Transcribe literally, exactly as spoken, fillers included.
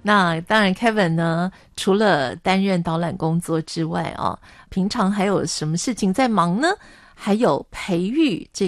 那当然 Kevin 呢，除了担任导览工作之外啊，平常还有什么事情在忙呢？还有培育这